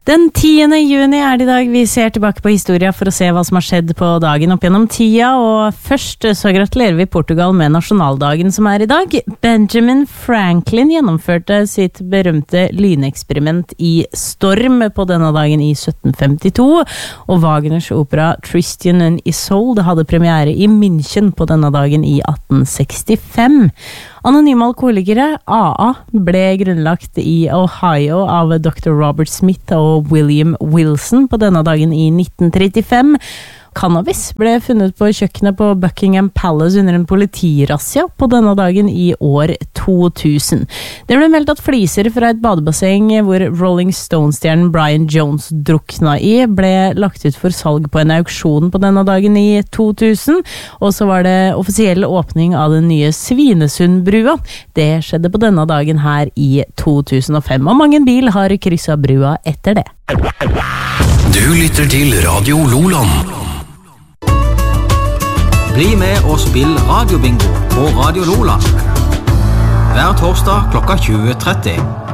Den 10. juni det I dag. Vi ser tilbake på historia for å se hva som har skjedd på dagen opp gjennom tida, og først så gratulerer vi Portugal med nasjonaldagen som I dag. Benjamin Franklin gjennomførte sitt berømte lyneksperiment I Storm på denne dagen I 1752, og Wagners opera Tristan and Isolde hadde premiere I München på denne dagen I 1865. Anonyme alkoholikere, AA, ble grunnlagt I Ohio av Dr. Robert Smith og William Wilson på denne dagen I 1935. Cannabis ble funnet på kjøkkenet på Buckingham Palace under en politirassia på denne dagen I år 2000. Det ble meldt at fliser fra et badebasseng hvor Rolling Stones-stjernen Brian Jones drukna I ble lagt ut for salg på en auksjon på denne dagen I 2000, og så var det offisiell åpning av den nye Svinesundbrua. Det skjedde på denne dagen her I 2005, og mange bil har krysset brua etter det. Du lytter til Radio Loland. Bli med og spill radiobingo på Radio Loland. Hver torsdag klokka 20:30.